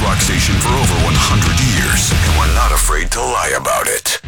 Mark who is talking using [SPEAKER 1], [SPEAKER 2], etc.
[SPEAKER 1] rock station for over 100 years, and we're not afraid to lie about it.